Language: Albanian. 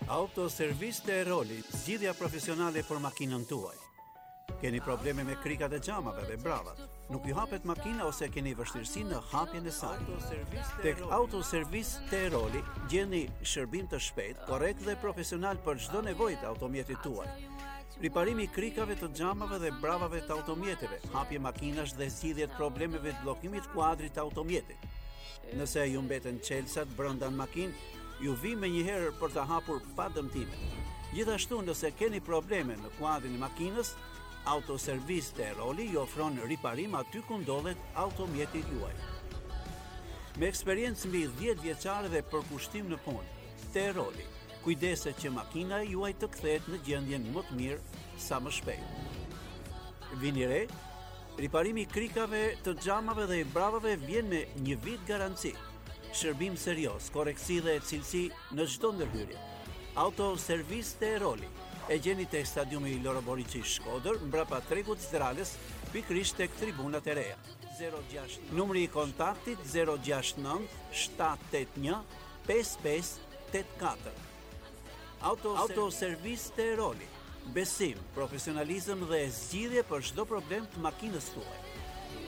Autoservis të Eroli, zgjidhja profesionale për makinën tuaj. Keni probleme me krikat e xhamave dhe bravat? Nuk ju hapet makina ose keni vështirësi në hapjen e saj? Tek Autoservis të Eroli gjeni shërbim të shpejtë, korrekt dhe profesional për çdo nevojë të automjetit tuaj. Riparimi i krikave të xhamave dhe bravave të automjeteve, hapje makinash dhe zgjidhje të problemeve të bllokimit të kuadrit të automjetit. Nëse ju mbeten çelësat brenda në makinë, ju vi me njëherë për të hapur pa dëmtime. Gjithashtu, nëse keni probleme në kuadrin e makinës, Autoservis të Eroli ju ofron riparim aty ku ndodhet automjeti juaj. Me eksperiencë mbi 10 vjeçare dhe përkushtim në punë, të Eroli, kujdeset që makina juaj të kthehet në gjendjen më të mirë sa më shpejt. Vini re, riparimi i krikave të xhamave dhe i bravave vjen me 1 vit garanci. Shërbim serioz, korrektësi dhe cilësi në çdo ndërhyrje. Autoservis të Eroli e gjeni tek stadiumi i Loro Boriçi Shkodër, mbrapa tregut Zdrales, pikërisht tek tribunat e reja. 06 numri i kontaktit 069 781 5584. Autoservis të Eroli. Besim, profesionalizëm dhe zgjidhje për çdo problem të makinës tuaj.